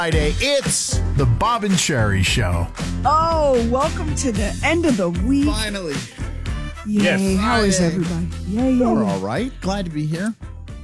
Friday, it's the Bob and Sherry Show. Oh, welcome to the end of the week. Finally. Yay. Yes. How is everybody? Yay. We're all right. Glad to be here.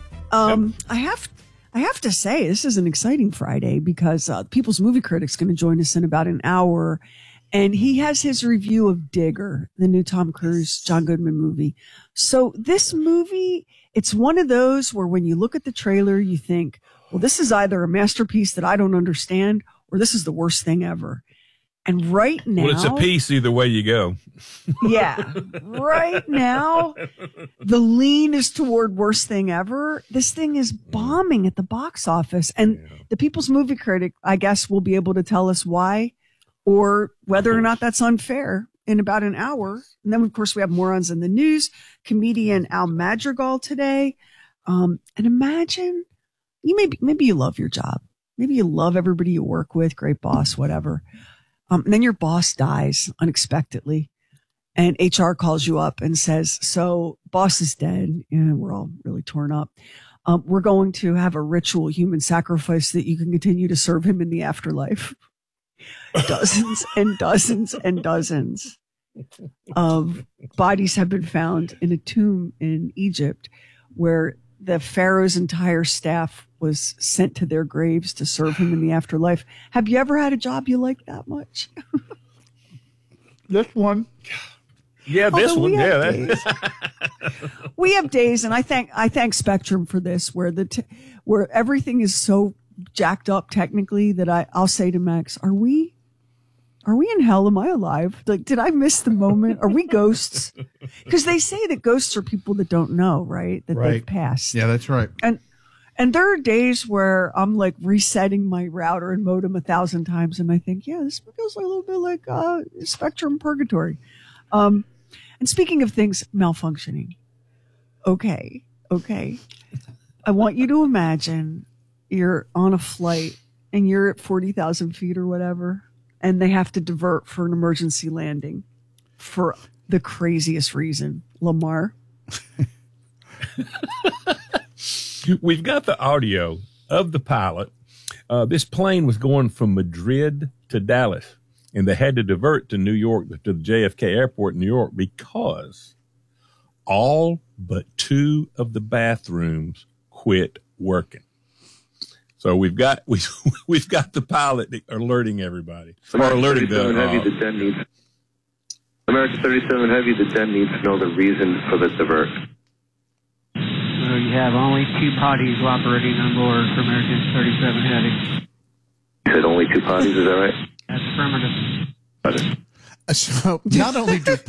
I have to say, this is an exciting Friday because People's Movie Critic's going to join us in about an hour. And he has his review of Digger, the new Tom Cruise, John Goodman movie. So this movie, it's one of those where when you look at the trailer, you think, well, this is either a masterpiece that I don't understand or this is the worst thing ever. And right now... Well, it's a piece either way you go. Yeah. Right now, the lean is toward worst thing ever. This thing is bombing at the box office. And the People's Movie Critic, I guess, will be able to tell us why or whether or not that's unfair in about an hour. And then, of course, we have morons in the news, comedian Al Madrigal today. And imagine, maybe you love your job. Maybe you love everybody you work with, great boss, whatever. And then your boss dies unexpectedly and HR calls you up and says, so boss is dead. And we're all really torn up. We're going to have a ritual human sacrifice that you can continue to serve him in the afterlife. Dozens and dozens and dozens of bodies have been found in a tomb in Egypt where the Pharaoh's entire staff was sent to their graves to serve him in the afterlife. Have you ever had a job you like that much? This one. Yeah, this one. Yeah. We have days, and I thank Spectrum for this, where where everything is so jacked up technically that I'll say to Max, are we in hell? Am I alive? Like, did I miss the moment? Are we ghosts? Because they say that ghosts are people that don't know, right? That they've passed. Yeah, that's right. And there are days where I'm like resetting my router and modem 1,000 times, and I think, yeah, this feels a little bit like Spectrum purgatory. And speaking of things malfunctioning, okay. I want you to imagine you're on a flight and you're at 40,000 feet or whatever, and they have to divert for an emergency landing for the craziest reason. Lamar. We've got the audio of the pilot. This plane was going from Madrid to Dallas, and they had to divert to New York, to the JFK airport in New York, because all but 2 of the bathrooms quit working. So we've got the pilot alerting everybody. American 37 Heavy, the 10 needs. American 37 Heavy, the 10 needs to know the reason for the divert. So you have only 2 potties operating on board for American 37 Heavy. You said only 2 potties, is that right? That's affirmative. So not only do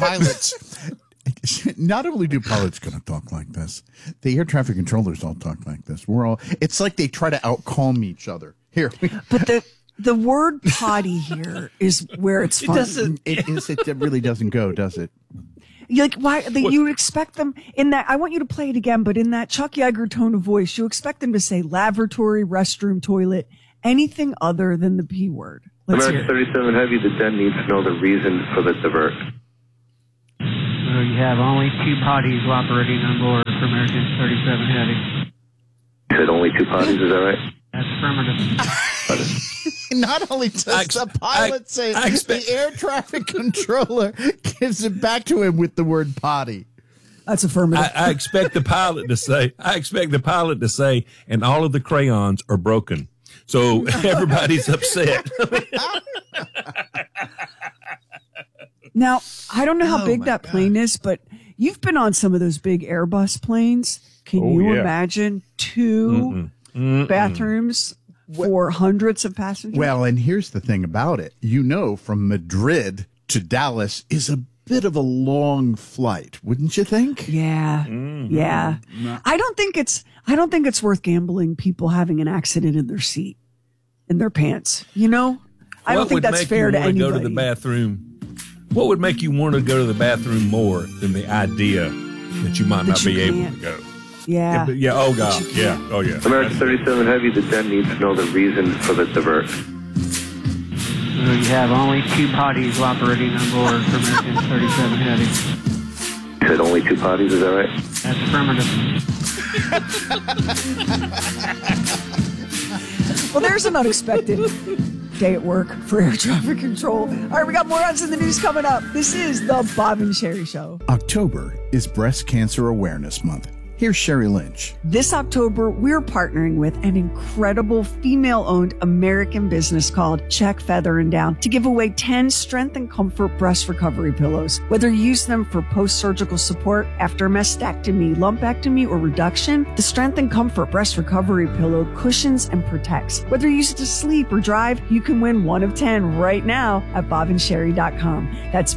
pilots going to talk like this, the air traffic controllers all talk like this. It's like they try to out-calm each other. Here. But the word potty here is where it's fun. It really doesn't go, does it? Like, why you would expect them in that? I want you to play it again, but in that Chuck Yeager tone of voice, you expect them to say lavatory, restroom, toilet, anything other than the P word. American 37 Heavy, the 10 needs to know the reason for the divert. So you have only 2 potties operating on board for American 37 Heavy. You said only 2 potties, is that right? That's affirmative. Not only does the pilot say the air traffic controller gives it back to him with the word potty. That's affirmative. I expect the pilot to say, and all of the crayons are broken. So everybody's upset. Now, I don't know how big that plane is, but you've been on some of those big Airbus planes. Can you imagine 2 bathrooms for hundreds of passengers? Well, and here's the thing about it. From Madrid to Dallas is a bit of a long flight, wouldn't you think? Yeah. Mm-hmm. Yeah. I don't think it's worth gambling people having an accident in their seat, in their pants. I don't think that's fair to anybody. Go to the bathroom. What would make you want to go to the bathroom more than the idea that you might not be able to go? Yeah. Yeah. Oh, God. Yeah. Oh, yeah. American 37 Heavy, the 10 needs to know the reason for the divert. So you have only 2 potties operating on board for American 37 Heavy. You said only 2 potties, is that right? That's affirmative. Well, there's an unexpected day at work for air traffic control. All right, we got more odds in the news coming up. This is the Bob and Sherry Show. October is Breast Cancer Awareness Month. Here's Sherry Lynch. This October, we're partnering with an incredible female-owned American business called Check, Feather, and Down to give away 10 Strength and Comfort breast recovery pillows. Whether you use them for post-surgical support after mastectomy, lumpectomy, or reduction, the Strength and Comfort breast recovery pillow cushions and protects. Whether you use it to sleep or drive, you can win one of 10 right now at bobandsherry.com. That's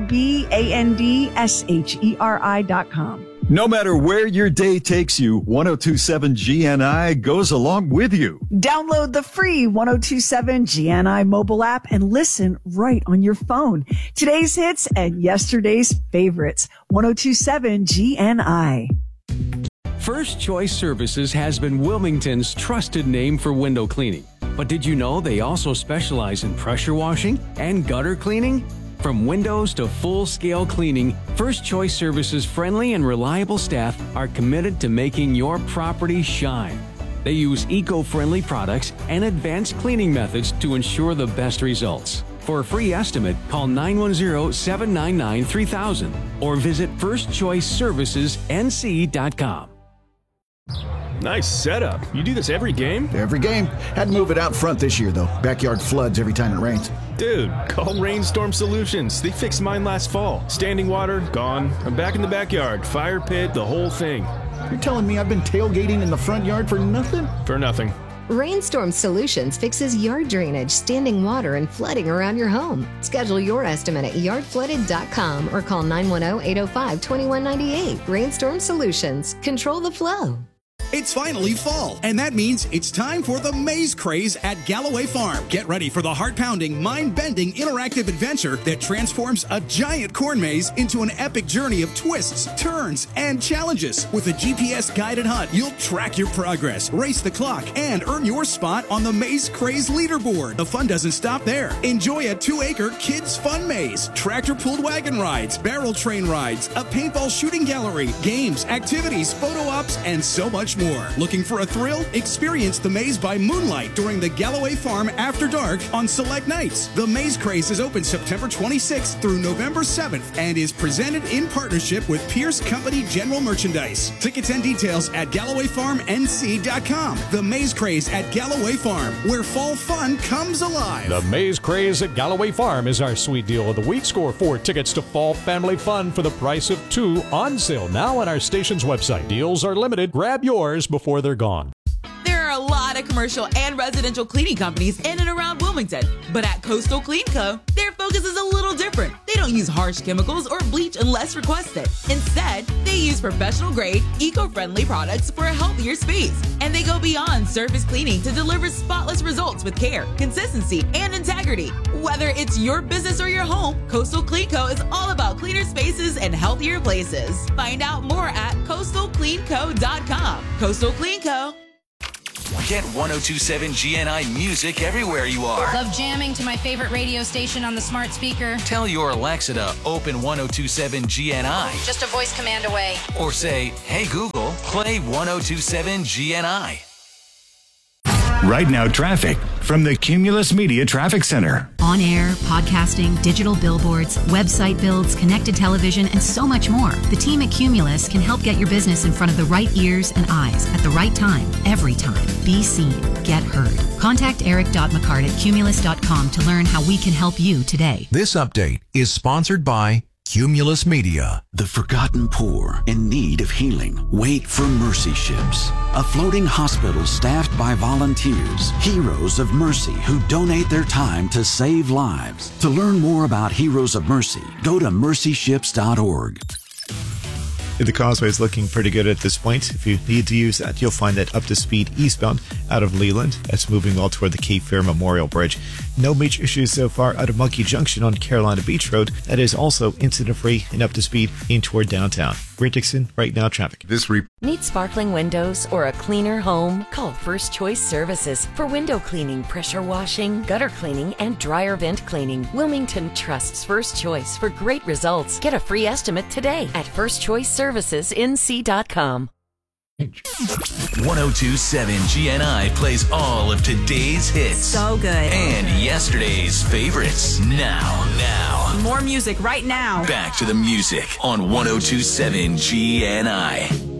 BOBANDSHERI.com. No matter where your day takes you, 1027 GNI goes along with you. Download the free 1027 GNI mobile app and listen right on your phone. Today's hits and yesterday's favorites. 1027 GNI. First Choice Services has been Wilmington's trusted name for window cleaning. But did you know they also specialize in pressure washing and gutter cleaning? From windows to full-scale cleaning, First Choice Services' friendly and reliable staff are committed to making your property shine. They use eco-friendly products and advanced cleaning methods to ensure the best results. For a free estimate, call 910-799-3000 or visit firstchoiceservicesnc.com. Nice setup. You do this every game? Every game. Had to move it out front this year, though. Backyard floods every time it rains. Dude, call Rainstorm Solutions. They fixed mine last fall. Standing water, gone. I'm back in the backyard. Fire pit, the whole thing. You're telling me I've been tailgating in the front yard for nothing? For nothing. Rainstorm Solutions fixes yard drainage, standing water, and flooding around your home. Schedule your estimate at yardflooded.com or call 910-805-2198. Rainstorm Solutions. Control the flow. It's finally fall, and that means it's time for the Maze Craze at Galloway Farm. Get ready for the heart-pounding, mind-bending, interactive adventure that transforms a giant corn maze into an epic journey of twists, turns, and challenges. With a GPS-guided hunt, you'll track your progress, race the clock, and earn your spot on the Maze Craze leaderboard. The fun doesn't stop there. Enjoy a 2-acre kids' fun maze, tractor-pulled wagon rides, barrel train rides, a paintball shooting gallery, games, activities, photo ops, and so much more. Looking for a thrill? Experience the maze by moonlight during the Galloway Farm After Dark on select nights. The Maze Craze is open September 26th through November 7th and is presented in partnership with Pierce Company General Merchandise. Tickets and details at GallowayFarmNC.com. The Maze Craze at Galloway Farm, where fall fun comes alive. The Maze Craze at Galloway Farm is our sweet deal of the week. Score 4 tickets to fall family fun for the price of 2 on sale now on our station's website. Deals are limited. Grab yours before they're gone. There are a lot of commercial and residential cleaning companies in and around Wilmington, but at Coastal Clean Co., their focus is a little different. They don't use harsh chemicals or bleach unless requested. Instead, they use professional-grade, eco-friendly products for a healthier space. And they go beyond surface cleaning to deliver spotless results with care, consistency, and integrity. Whether it's your business or your home, Coastal Clean Co. is all about cleaner spaces and healthier places. Find out more at coastalcleanco.com. Coastal Clean Co. Get 1027 GNI music everywhere you are. Love jamming to my favorite radio station on the smart speaker. Tell your Alexa to open 1027 GNI. Just a voice command away. Or say, hey Google, play 1027 GNI. Right now, traffic from the Cumulus Media Traffic Center. On air, podcasting, digital billboards, website builds, connected television, and so much more. The team at Cumulus can help get your business in front of the right ears and eyes at the right time, every time. Be seen, get heard. Contact Eric.McCart at Cumulus.com to learn how we can help you today. This update is sponsored by Cumulus Media. The forgotten poor in need of healing wait for Mercy Ships, a floating hospital staffed by volunteers, heroes of mercy who donate their time to save lives. To learn more about Heroes of Mercy, go to mercyships.org. The causeway is looking pretty good at this point. If you need to use that, you'll find that up to speed eastbound out of Leland. That's moving well toward the Cape Fear Memorial Bridge. No major issues so far out of Monkey Junction on Carolina Beach Road. That is also incident-free and up to speed in toward downtown. Great Dixon, right now traffic. Need sparkling windows or a cleaner home? Call First Choice Services for window cleaning, pressure washing, gutter cleaning, and dryer vent cleaning. Wilmington trusts First Choice for great results. Get a free estimate today at firstchoiceservicesnc.com. 1027 GNI plays all of today's hits. So good. And yesterday's favorites. Now. More music right now. Back to the music on 1027 GNI.